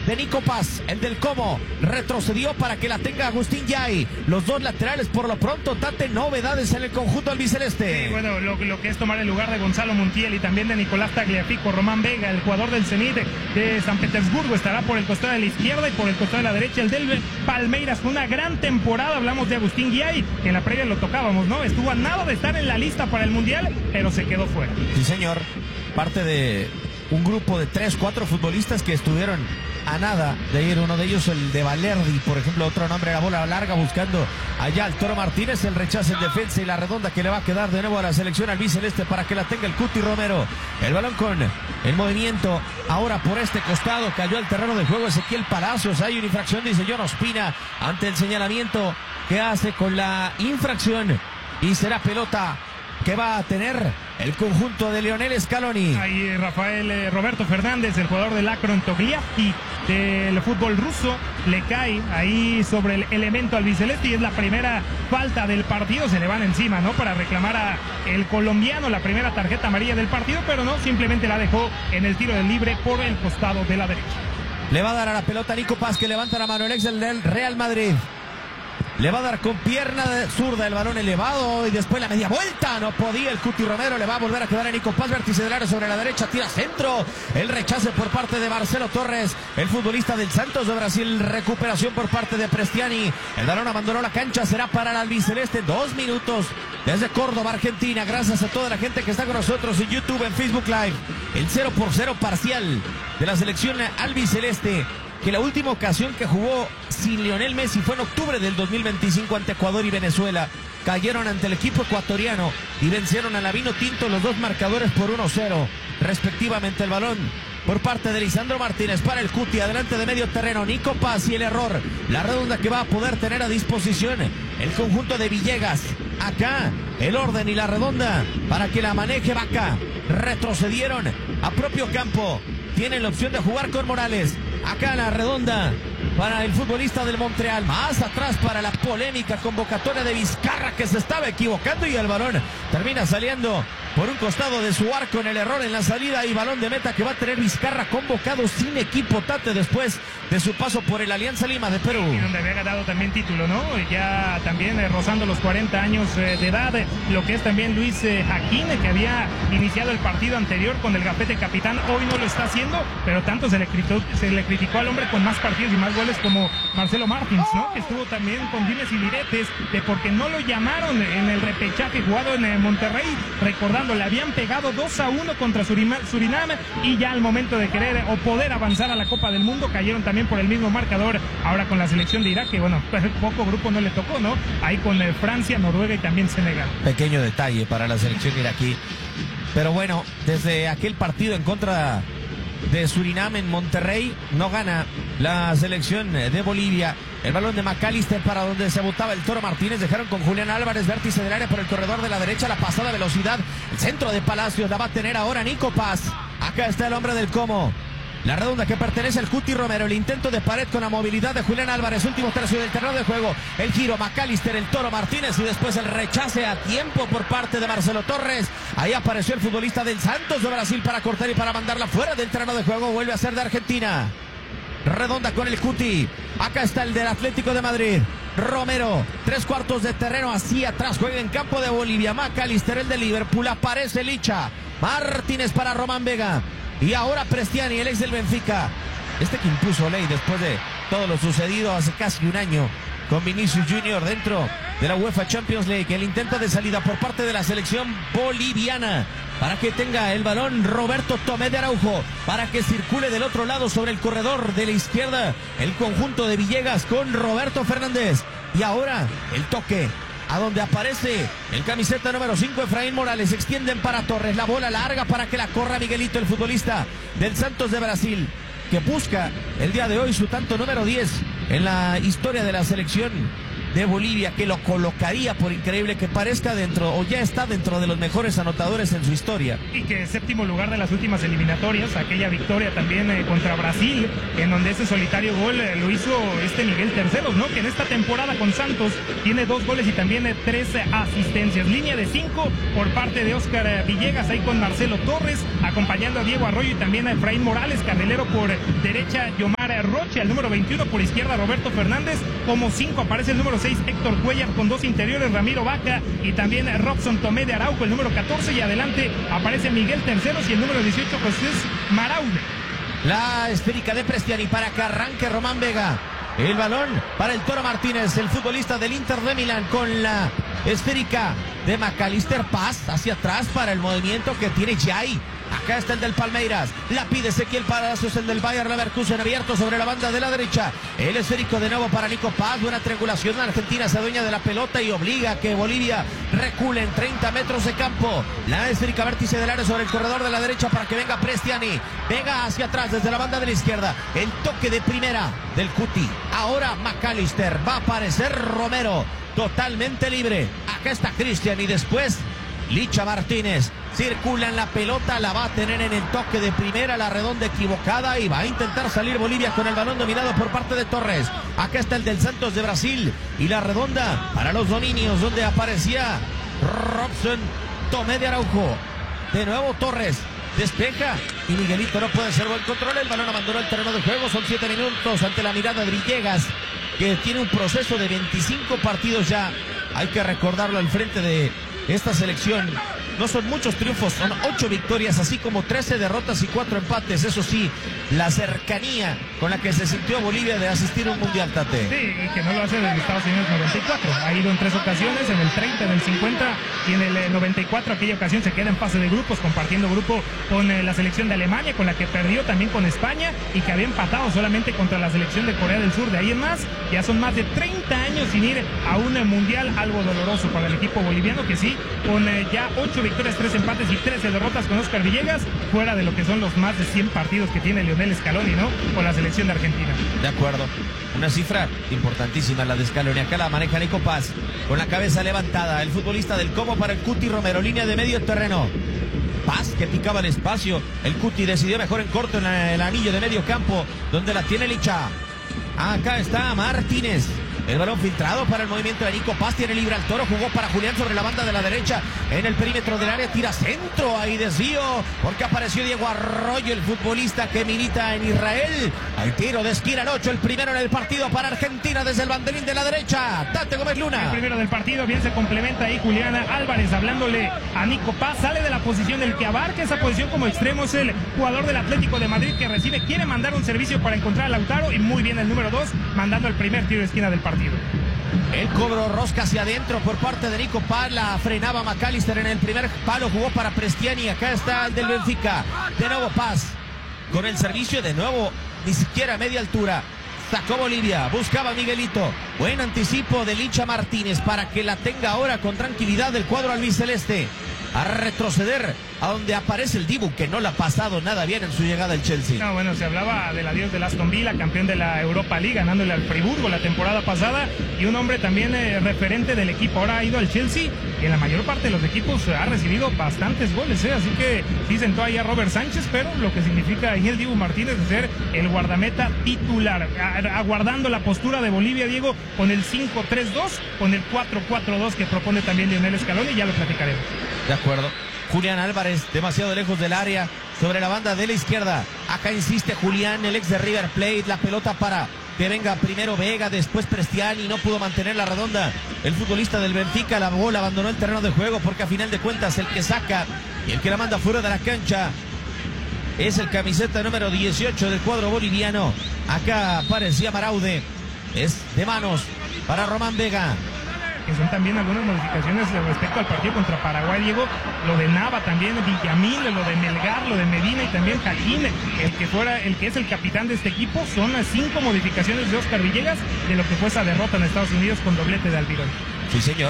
de Nico Paz, el del Como, retrocedió para que la tenga Agustín Yay. Los dos laterales por lo pronto, Tate, novedades en el conjunto albiceleste. Sí, bueno, lo que es tomar el lugar de Gonzalo Montiel y también de Nicolás Tagliafico. Román Vega, el jugador del Zenit de San Petersburgo, estará por el costado de la izquierda y por el costado de la derecha el del Palmeiras. Una gran temporada, hablamos de Agustín Yay, que en la previa lo tocábamos, ¿no? Estuvo a nada de estar en la lista para el Mundial, pero se quedó fuera. Sí, señor, parte de un grupo de 3-4 futbolistas que estuvieron a nada de ir. Uno de ellos, el de Valerdi, por ejemplo, otro nombre, la bola larga buscando allá al Toro Martínez, el rechazo en defensa y la redonda que le va a quedar de nuevo a la selección albiceleste para que la tenga el Cuti Romero. El balón con el movimiento ahora por este costado, cayó al terreno de juego Ezequiel Palacios. Hay una infracción, dice John Ospina, ante el señalamiento que hace con la infracción, y será pelota que va a tener el conjunto de Lionel Scaloni. Ahí Roberto Fernández, el jugador del Akron Togliatti del fútbol ruso, le cae ahí sobre el elemento albiceleste y es la primera falta del partido. Se le van encima, ¿no? Para reclamar a el colombiano la primera tarjeta amarilla del partido, pero no, simplemente la dejó en el tiro del libre por el costado de la derecha. Le va a dar a la pelota Nico Paz, que levanta la mano el ex del Real Madrid. Le va a dar con pierna zurda el balón elevado y después la media vuelta. No podía el Cuti Romero. Le va a volver a quedar a Nico Paz. Vértice del área sobre la derecha. Tira centro. El rechace por parte de Marcelo Torres, el futbolista del Santos de Brasil. Recuperación por parte de Prestiani. El balón abandonó la cancha. Será para el albiceleste. 2 minutos desde Córdoba, Argentina. Gracias a toda la gente que está con nosotros en YouTube, en Facebook Live. El 0-0 parcial de la selección albiceleste, que la última ocasión que jugó sin Lionel Messi fue en octubre del 2025 ante Ecuador y Venezuela. Cayeron ante el equipo ecuatoriano y vencieron a la Vinotinto los dos marcadores por 1-0 respectivamente. El balón por parte de Lisandro Martínez para el Cuti, adelante de medio terreno Nico Paz, y el error, la redonda que va a poder tener a disposición el conjunto de Villegas. Acá el orden y la redonda para que la maneje Vaca. Retrocedieron a propio campo, tienen la opción de jugar con Morales. Acá la redonda para el futbolista del Montreal. Más atrás para la polémica convocatoria de Vizcarra, que se estaba equivocando, y el balón termina saliendo por un costado de su arco en el error en la salida, y balón de meta que va a tener Vizcarra, convocado sin equipo, Tate, después de su paso por el Alianza Lima de Perú. Y donde había ganado también título, ¿no? Ya también rozando los 40 años de edad, lo que es también Luis Jaquín, que había iniciado el partido anterior con el gafete capitán, hoy no lo está haciendo, pero tanto se le criticó al hombre con más partidos y más goles como Marcelo Martins, ¿no? Que estuvo también con dimes y diretes de porque no lo llamaron en el repechaje jugado en Monterrey, recordando, le habían pegado 2-1 contra Surinam, y ya al momento de querer o poder avanzar a la Copa del Mundo cayeron también por el mismo marcador. Ahora con la selección de Irak, que bueno, poco grupo no le tocó, ¿no? Ahí con Francia, Noruega y también Senegal. Pequeño detalle para la selección iraquí, pero bueno, desde aquel partido en contra de Surinam en Monterrey, no gana la selección de Bolivia. El balón de McAllister para donde se botaba el Toro Martínez. Dejaron con Julián Álvarez, vértice del área por el corredor de la derecha. La pasada velocidad, el centro de Palacios, la va a tener ahora Nico Paz. Acá está el hombre del Como, la redonda que pertenece al Cuti Romero. El intento de pared con la movilidad de Julián Álvarez. Último tercio del terreno de juego. El giro, McAllister, el Toro Martínez, y después el rechace a tiempo por parte de Marcelo Torres. Ahí apareció el futbolista del Santos de Brasil para cortar y para mandarla fuera del terreno de juego. Vuelve a ser de Argentina. Redonda con el Cuti. Acá está el del Atlético de Madrid, Romero. 3/4 de terreno hacia atrás. Juega en campo de Bolivia. McAllister, el de Liverpool. Aparece Licha. Martínez para Román Vega. Y ahora Prestiani, el ex del Benfica. Este que impuso ley después de todo lo sucedido hace casi un año con Vinicius Junior dentro de la UEFA Champions League. El intento de salida por parte de la selección boliviana para que tenga el balón Roberto Tomé de Araujo, para que circule del otro lado sobre el corredor de la izquierda el conjunto de Villegas con Roberto Fernández. Y ahora el toque a donde aparece el camiseta número 5, Efraín Morales. Extienden para Torres, la bola larga para que la corra Miguelito, el futbolista del Santos de Brasil, que busca el día de hoy su tanto número 10 en la historia de la selección de Bolivia, que lo colocaría, por increíble que parezca, dentro, o ya está dentro de los mejores anotadores en su historia. Y que séptimo lugar de las últimas eliminatorias, aquella victoria también contra Brasil, en donde ese solitario gol lo hizo Miguel Terceros, ¿no? Que en esta temporada con Santos tiene 2 goles y también 13 asistencias. Línea de 5 por parte de Oscar Villegas, ahí con Marcelo Torres, acompañando a Diego Arroyo y también a Efraín Morales, carrilero por derecha, Yomar Roche, al número 21 por izquierda, Roberto Fernández, como 5 aparece el número 6, Héctor Cuellar, con 2 interiores, Ramiro Vaca y también Robson Tomé de Araujo, el número 14, y adelante aparece Miguel Terceros y el número 18, José Maraude. La esférica de Prestiani para que arranque Román Vega. El balón para el Toro Martínez, el futbolista del Inter de Milán, con la esférica de McAllister. Paz hacia atrás para el movimiento que tiene Jai. Acá está el del Palmeiras, la pide Ezequiel Palacios, el del Bayer Leverkusen, abierto sobre la banda de la derecha. El esférico de nuevo para Nico Paz, buena triangulación. Argentina se adueña de la pelota y obliga a que Bolivia recule en 30 metros de campo. La esférica vértice del área sobre el corredor de la derecha para que venga Prestiani. Venga hacia atrás desde la banda de la izquierda. El toque de primera del Cuti. Ahora McAllister, va a aparecer Romero, totalmente libre. Acá está Cristian y después Licha Martínez. Circula en la pelota, la va a tener en el toque de primera, la redonda equivocada, y va a intentar salir Bolivia con el balón dominado por parte de Torres. Acá está el del Santos de Brasil y la redonda para los dominios, donde aparecía Robson Tomé de Araujo. De nuevo Torres despeja y Miguelito no puede hacer buen control. El balón abandonó el terreno de juego. Son 7 minutos ante la mirada de Villegas, que tiene un proceso de 25 partidos ya. Hay que recordarlo al frente de esta selección. No son muchos triunfos, son 8 victorias, así como 13 derrotas y 4 empates. Eso sí, la cercanía con la que se sintió Bolivia de asistir a un mundial, Tate. Sí, y que no lo hace desde Estados Unidos 94. Ha ido en 3 ocasiones, en el 30, en el 50 y en el 94. Aquella ocasión se queda en fase de grupos, compartiendo grupo con la selección de Alemania, con la que perdió también con España y que había empatado solamente contra la selección de Corea del Sur. De ahí en más, ya son más de 30 años sin ir a un mundial, algo doloroso para el equipo boliviano, que sí, con ya 8 victorias, 3 empates y 13 derrotas con Oscar Villegas, fuera de lo que son los más de 100 partidos que tiene Lionel Scaloni, ¿no? Con la selección de Argentina. De acuerdo. Una cifra importantísima la de Scaloni. Acá la maneja Nico Paz, con la cabeza levantada. El futbolista del Como para el Cuti Romero. Línea de medio terreno. Paz, que picaba el espacio. El Cuti decidió mejor en corto en el anillo de medio campo, donde la tiene Licha. Acá está Martínez. El balón filtrado para el movimiento de Nico Paz. Tiene libre al Toro. Jugó para Julián sobre la banda de la derecha. En el perímetro del área. Tira centro. Ahí desvío. Porque apareció Diego Arroyo, el futbolista que milita en Israel. Al tiro de esquina el 8. El primero en el partido para Argentina desde el banderín de la derecha. Tate Gómez Luna. El primero del partido. Bien se complementa ahí Julián Álvarez hablándole a Nico Paz. Sale de la posición del que abarca esa posición como extremo. Es el jugador del Atlético de Madrid que recibe. Quiere mandar un servicio para encontrar a Lautaro. Y muy bien el número 2. Mandando el primer tiro de esquina del partido. El cobro rosca hacia adentro por parte de Nico Paz. La frenaba McAllister en el primer palo. Jugó para Prestiani. Acá está el del Benfica. De nuevo Paz con el servicio. De nuevo ni siquiera a media altura. Sacó Bolivia. Buscaba a Miguelito. Buen anticipo de Licha Martínez para que la tenga ahora con tranquilidad del cuadro albiceleste. A retroceder a donde aparece el Dibu, que no le ha pasado nada bien en su llegada al Chelsea. No, bueno, se hablaba del adiós del Aston Villa, campeón de la Europa League, ganándole al Friburgo la temporada pasada, y un hombre también referente del equipo. Ahora ha ido al Chelsea y en la mayor parte de los equipos ha recibido bastantes goles, así que sí sentó ahí a Robert Sánchez, pero lo que significa ahí el Dibu Martínez de ser el guardameta titular, aguardando la postura de Bolivia, Diego, con el 5-3-2, con el 4-4-2 que propone también Lionel Scaloni, ya lo platicaremos. De acuerdo. Julián Álvarez, demasiado lejos del área, sobre la banda de la izquierda. Acá insiste Julián, el ex de River Plate. La pelota para que venga primero Vega, después Prestiani. No pudo mantener la redonda el futbolista del Benfica. La bola abandonó el terreno de juego, porque a final de cuentas el que saca y el que la manda fuera de la cancha es el camiseta número 18 del cuadro boliviano. Acá aparecía Maraude. Es de manos para Román Vega. Que son también algunas modificaciones respecto al partido contra Paraguay, Diego. Lo de Nava también, Villamil, lo de Melgar, lo de Medina y también Jaquín, el que es el capitán de este equipo. Son 5 modificaciones de Oscar Villegas de lo que fue esa derrota en Estados Unidos con doblete de Almirón. Sí, señor.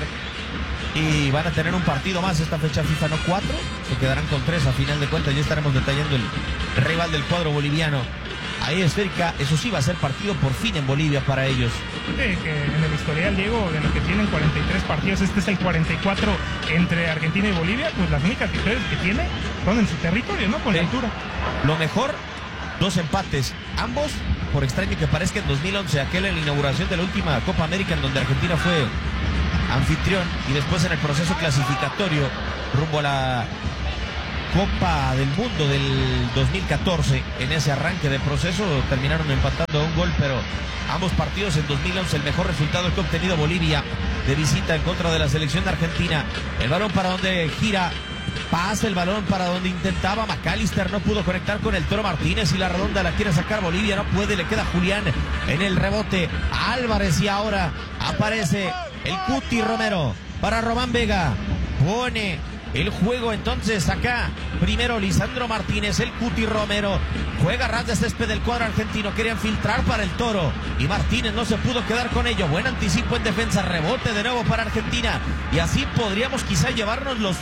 Y van a tener un partido más esta fecha FIFA, no 4. Se quedarán con 3 a final de cuentas. Ya estaremos detallando el rival del cuadro boliviano. ahí esférica. Eso sí va a ser partido por fin en Bolivia para ellos. Que en el historial, Diego, de lo que tienen 43 partidos, este es el 44 entre Argentina y Bolivia, pues las únicas victorias que tiene son en su territorio, ¿no? Con la altura. Lo mejor, 2 empates, ambos, por extraño que parezca, en 2011, aquel en la inauguración de la última Copa América, en donde Argentina fue anfitrión, y después en el proceso clasificatorio rumbo a la Copa del Mundo del 2014, en ese arranque de proceso terminaron empatando un gol, pero ambos partidos en 2011, el mejor resultado que ha obtenido Bolivia de visita en contra de la selección argentina. El balón para donde gira, pasa el balón para donde intentaba McAllister, no pudo conectar con el Toro Martínez, y la redonda la quiere sacar Bolivia, no puede, le queda Julián en el rebote, Álvarez, y ahora aparece el Cuti Romero para Román Vega, pone el juego entonces acá. Primero Lisandro Martínez, el Cuti Romero juega ras de césped del cuadro argentino, querían filtrar para el Toro y Martínez no se pudo quedar con ello. Buen anticipo en defensa, rebote de nuevo para Argentina, y así podríamos quizá llevarnos los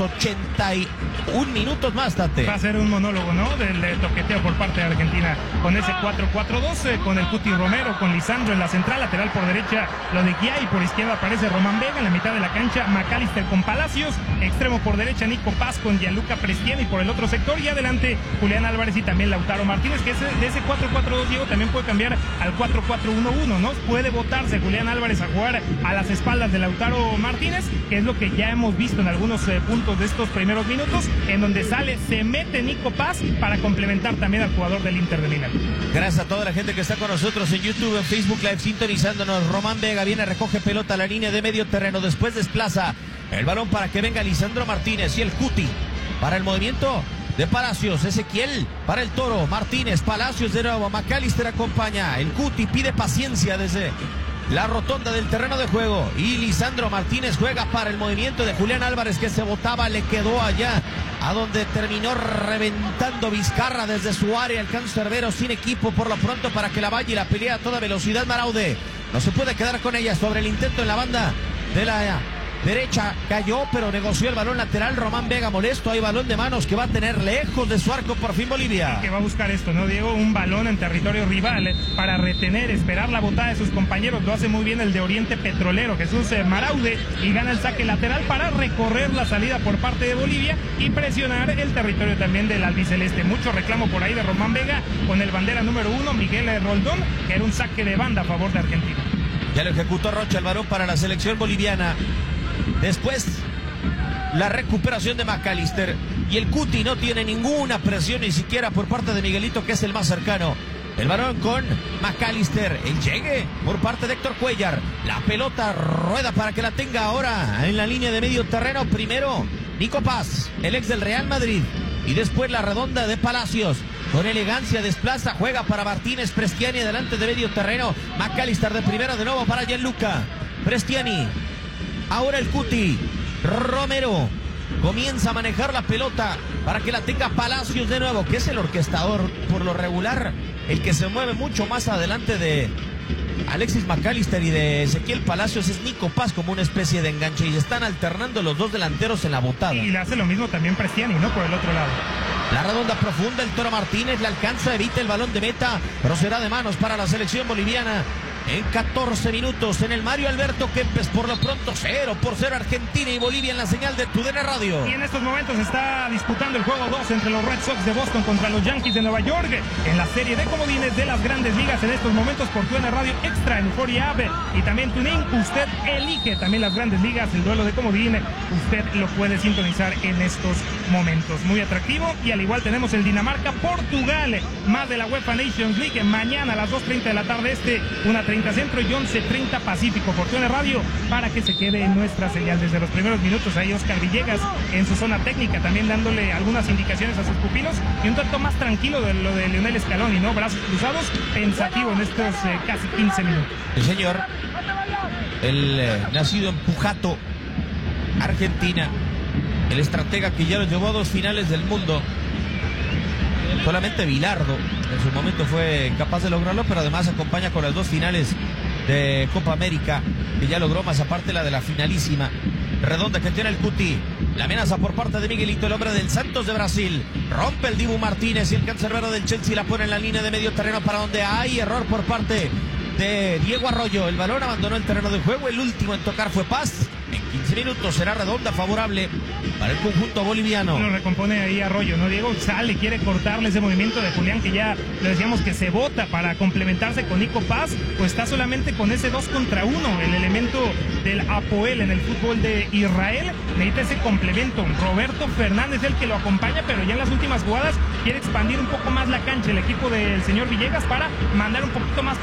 81 minutos más, Tate. Va a ser un monólogo, ¿no? Del toqueteo por parte de Argentina con ese 4-4-2, con el Cuti Romero, con Lisandro en la central, lateral por derecha lo de Guía, y por izquierda aparece Román Vega, en la mitad de la cancha McAllister con Palacios, extremo por derecha Nico Paz con Gianluca Prestiani por el otro sector, y adelante Julián Álvarez y también Lautaro Martínez, que de ese 4-4-2, Diego, también puede cambiar al 4-4-1-1, ¿no? Puede botarse Julián Álvarez a jugar a las espaldas de Lautaro Martínez, que es lo que ya hemos visto en algunos puntos de estos primeros minutos, en donde se mete Nico Paz para complementar también al jugador del Inter de Milán. Gracias a toda la gente que está con nosotros en YouTube, en Facebook Live, sintonizándonos. Román Vega viene, recoge pelota a la línea de medio terreno, después desplaza el balón para que venga Lisandro Martínez y el Cuti para el movimiento de Palacios. Ezequiel para el Toro, Martínez, Palacios de nuevo, McAllister acompaña, el Cuti pide paciencia desde la rotonda del terreno de juego, y Lisandro Martínez juega para el movimiento de Julián Álvarez, que se botaba, le quedó allá a donde terminó reventando Vizcarra desde su área. El cancerbero sin equipo por lo pronto para que la vaya y la pelea a toda velocidad. Maraude no se puede quedar con ella sobre el intento en la banda de la derecha, cayó, pero negoció el balón lateral. Román Vega molesto, hay balón de manos que va a tener lejos de su arco por fin Bolivia. Que va a buscar esto, ¿no, Diego? Un balón en territorio rival para retener, esperar la botada de sus compañeros. Lo hace muy bien el de Oriente Petrolero, Jesús Maraude, y gana el saque lateral para recorrer la salida por parte de Bolivia y presionar el territorio también del albiceleste. Mucho reclamo por ahí de Román Vega con el bandera número 1, Miguel Roldón, que era un saque de banda a favor de Argentina. Ya lo ejecutó Rocha, el balón para la selección boliviana. Después la recuperación de McAllister, y el Cuti no tiene ninguna presión ni siquiera por parte de Miguelito, que es el más cercano. El balón con McAllister, el llegue por parte de Héctor Cuellar, la pelota rueda para que la tenga ahora en la línea de medio terreno. Primero Nico Paz, el ex del Real Madrid, y después la redonda de Palacios. Con elegancia desplaza, juega para Martínez, Prestiani delante de medio terreno. McAllister de primera de nuevo para Gianluca Prestiani. Ahora el Cuti Romero comienza a manejar la pelota para que la tenga Palacios de nuevo, que es el orquestador por lo regular, el que se mueve mucho más adelante de Alexis McAllister y de Ezequiel Palacios es Nico Paz, como una especie de enganche, y están alternando los dos delanteros en la botada. Y le hace lo mismo también Prestiani, ¿no? Por el otro lado. La redonda profunda, el Toro Martínez la alcanza, evita el balón de meta, pero será de manos para la selección boliviana. En 14 minutos en el Mario Alberto Kempes, por lo pronto 0-0 Argentina y Bolivia en la señal de TUDN Radio. Y en estos momentos está disputando el juego 2 entre los Red Sox de Boston contra los Yankees de Nueva York en la serie de comodines de las Grandes Ligas en estos momentos por TUDN Radio Extra, en Euphoria App y también TuneIn. Usted elige también las Grandes Ligas, el duelo de comodín, usted lo puede sintonizar en estos momentos. Muy atractivo, y al igual tenemos el Dinamarca-Portugal, más de la UEFA Nations League, mañana a las 2:30 de la tarde 1:30 Centro y 11:30 Pacífico por TUDN Radio, para que se quede en nuestra señal. Desde los primeros minutos ahí Oscar Villegas en su zona técnica, también dándole algunas indicaciones a sus pupilos, y un tanto más tranquilo de lo de Lionel Scaloni, ¿no? Brazos cruzados, pensativo en estos casi 15 minutos. El señor, el nacido en Pujato, Argentina, el estratega que ya lo llevó a 2 finales del mundo. Solamente Bilardo en su momento fue capaz de lograrlo, pero además acompaña con las 2 finales de Copa América que ya logró, más aparte la de la finalísima. Redonda que tiene el Cuti La amenaza por parte de Miguelito, el hombre del Santos de Brasil. Rompe el Dibu Martínez y el cancerbero del Chelsea la pone en la línea de medio terreno para donde hay error por parte de Diego Arroyo. El balón abandonó el terreno de juego. El último en tocar fue Paz. En 15 minutos será redonda favorable para el conjunto boliviano. Lo recompone ahí Arroyo, ¿no? Diego sale, quiere cortarle ese movimiento de Julián, que ya le decíamos que se bota para complementarse con Nico Paz, pues está solamente con ese 2 contra 1, el elemento del Apoel en el fútbol de Israel. Necesita ese complemento. Roberto Fernández es el que lo acompaña, pero ya en las últimas jugadas quiere expandir un poco más la cancha el equipo del señor Villegas para mandar un poquito más